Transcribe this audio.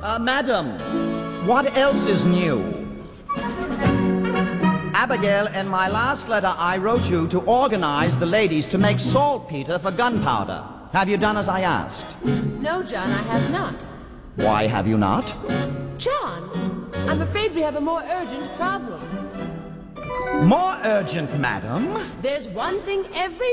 Madam, what else is new? Abigail, in my last letter I wrote you to organize the ladies to make saltpeter for gunpowder. Have you done as I asked? No, John, I have not. Why have you not? John, I'm afraid we have a more urgent problem. More urgent, madam? There's one thing every